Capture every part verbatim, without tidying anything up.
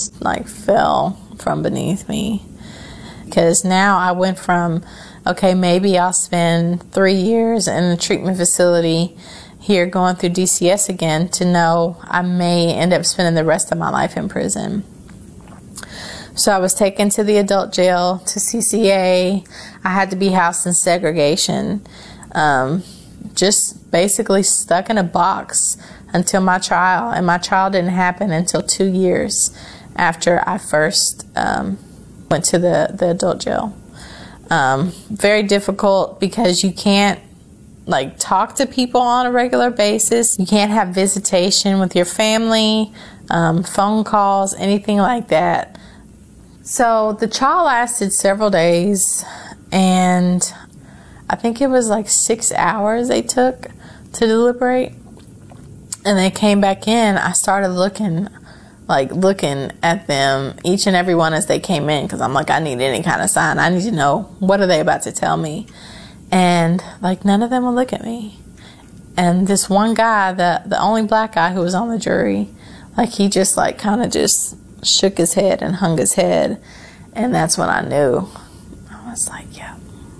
just like fell from beneath me. Because now I went from, okay, maybe I'll spend three years in a treatment facility here going through D C S again, to know I may end up spending the rest of my life in prison. So I was taken to the adult jail, to C C A. I had to be housed in segregation. Um, just basically stuck in a box until my trial. And my trial didn't happen until two years after I first um, went to the, the adult jail. Um, very difficult because you can't like talk to people on a regular basis. You can't have visitation with your family, um, phone calls, anything like that. So the trial lasted several days, and I think it was like six hours they took to deliberate. And they came back in. I started looking, like looking at them, each and every one as they came in, because I'm like, I need any kind of sign. I need to know, what are they about to tell me? And like none of them would look at me. And this one guy, the the only black guy who was on the jury, like he just like kind of just shook his head and hung his head. And that's when I knew. I was like, yep.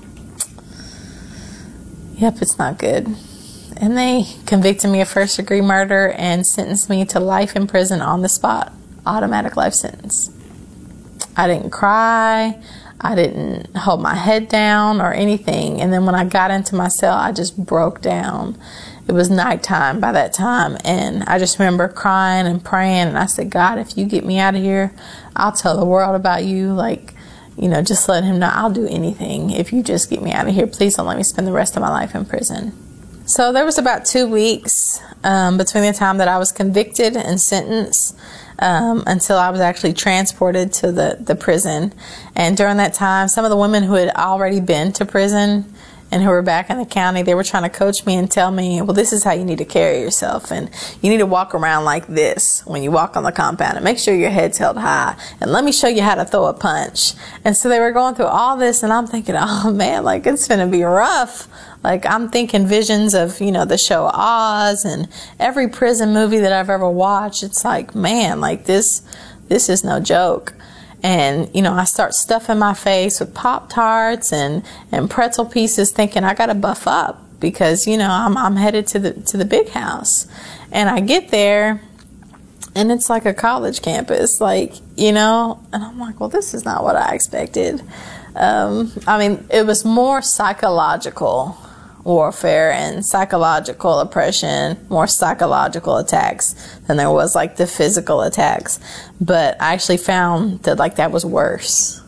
Yep, it's not good. And they convicted me of first degree murder and sentenced me to life in prison on the spot. Automatic life sentence. I didn't cry. I didn't hold my head down or anything. And then when I got into my cell, I just broke down. It was nighttime by that time, and I just remember crying and praying, and I said, God, if you get me out of here, I'll tell the world about you. Like, you know, just let him know I'll do anything if you just get me out of here. Please don't let me spend the rest of my life in prison. So there was about two weeks um, between the time that I was convicted and sentenced um, until I was actually transported to the, the prison. And during that time, some of the women who had already been to prison and who were back in the county, they were trying to coach me and tell me, well, this is how you need to carry yourself. And you need to walk around like this when you walk on the compound, and make sure your head's held high. And let me show you how to throw a punch. And so they were going through all this, and I'm thinking, oh man, like it's going to be rough. Like I'm thinking visions of, you know, the show Oz and every prison movie that I've ever watched. It's like, man, like this, this is no joke. And, you know, I start stuffing my face with Pop-Tarts and, and pretzel pieces, thinking I got to buff up because, you know, I'm, I'm headed to the, to the big house. And I get there, and it's like a college campus, like, you know, and I'm like, well, this is not what I expected. Um, I mean, it was more psychological warfare and psychological oppression, more psychological attacks than there was like the physical attacks. But I actually found that like that was worse.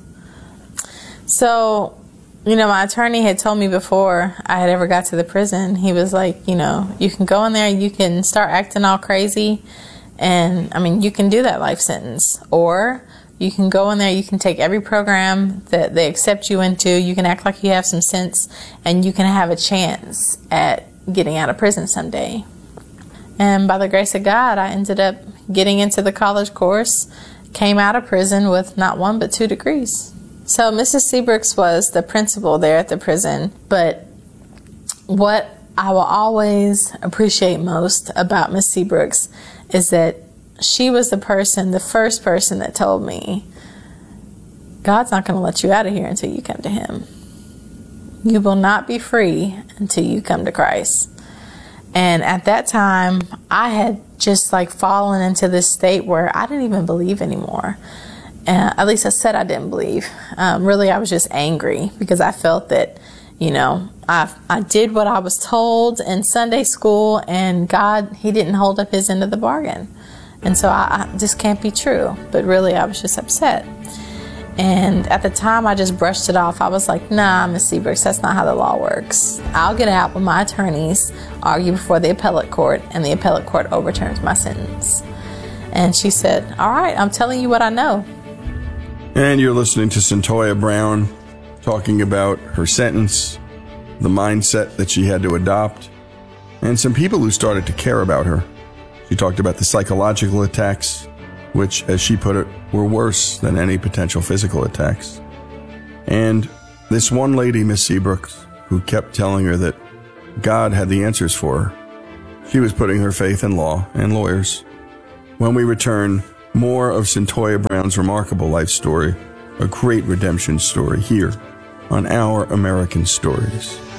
So, you know, my attorney had told me before I had ever got to the prison, he was like, you know, you can go in there, you can start acting all crazy, and I mean, you can do that life sentence, or you can go in there, you can take every program that they accept you into, you can act like you have some sense, and you can have a chance at getting out of prison someday. And by the grace of God, I ended up getting into the college course, came out of prison with not one but two degrees. So Missus Seabrooks was the principal there at the prison, but what I will always appreciate most about Miss Seabrooks is that she was the person, the first person that told me, God's not going to let you out of here until you come to Him. You will not be free until you come to Christ. And at that time, I had just like fallen into this state where I didn't even believe anymore. Uh, at least I said I didn't believe. Um, really, I was just angry because I felt that, you know, I I did what I was told in Sunday school, and God, He didn't hold up His end of the bargain. And so I, I this can't be true. But really, I was just upset. And at the time, I just brushed it off. I was like, nah, Miss Seabrooks, that's not how the law works. I'll get out when my attorneys argue before the appellate court, and the appellate court overturns my sentence. And she said, all right, I'm telling you what I know. And you're listening to Cyntoia Brown talking about her sentence, the mindset that she had to adopt, and some people who started to care about her. She talked about the psychological attacks, which, as she put it, were worse than any potential physical attacks. And this one lady, Miss Seabrooks, who kept telling her that God had the answers for her, she was putting her faith in law and lawyers. When we return, More of Cyntoia Brown's remarkable life story, a great redemption story, here on Our American Stories.